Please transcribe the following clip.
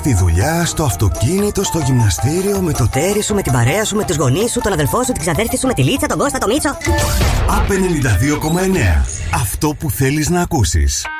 στη δουλειά, στο αυτοκίνητο, στο γυμναστήριο, με το τέρι σου, με την παρέα σου, με τους γονείς σου, τον αδελφό σου, την ξαδέρφη σου, με τη Λίτσα, τον Κώστα, τον Μίτσο. Up 92,9. Αυτό που θέλεις να ακούσεις.